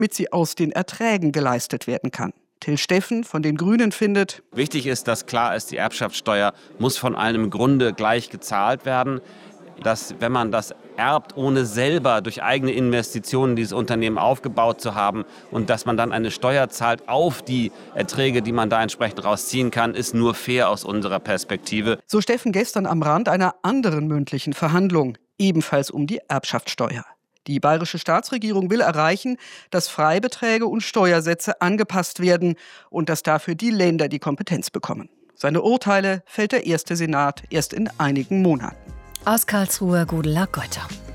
damit sie aus den Erträgen geleistet werden kann. Till Steffen von den Grünen findet: Wichtig ist, dass klar ist, die Erbschaftssteuer muss von allen im Grunde gleich gezahlt werden. Dass, wenn man das erbt, ohne selber durch eigene Investitionen dieses Unternehmen aufgebaut zu haben und dass man dann eine Steuer zahlt auf die Erträge, die man da entsprechend rausziehen kann, ist nur fair aus unserer Perspektive. So Steffen gestern am Rand einer anderen mündlichen Verhandlung, ebenfalls um die Erbschaftssteuer. Die bayerische Staatsregierung will erreichen, dass Freibeträge und Steuersätze angepasst werden und dass dafür die Länder die Kompetenz bekommen. Seine Urteile fällt der erste Senat erst in einigen Monaten. Aus Karlsruhe, Gudela Gotter.